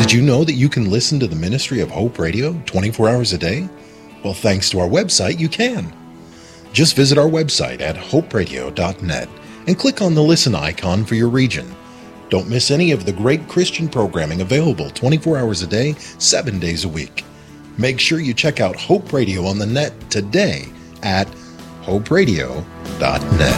Did you know that you can listen to the Ministry of Hope Radio 24 hours a day? Well, thanks to our website, you can. Just visit our website at hoperadio.net and click on the listen icon for your region. Don't miss any of the great Christian programming available 24 hours a day, 7 days a week. Make sure you check out Hope Radio on the net today at hoperadio.net.